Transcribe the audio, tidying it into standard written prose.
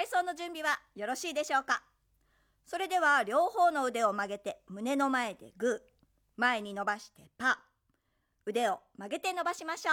体操の準備はよろしいでしょうか。それでは両方の腕を曲げて胸の前でグー、前に伸ばしてパー、腕を曲げて伸ばしましょう。